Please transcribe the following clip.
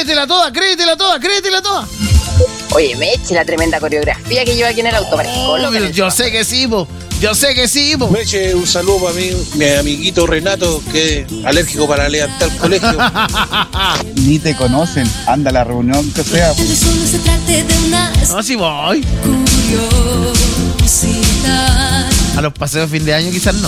créetela toda. Oye, Meche, la tremenda coreografía que lleva aquí en el auto. Yo sé que sí, po. Meche, un saludo para mí, mi amiguito Renato, que es alérgico para la lealtad al colegio. Ni te conocen, anda a la reunión que sea. No, sí voy. A los paseos de fin de año quizás no.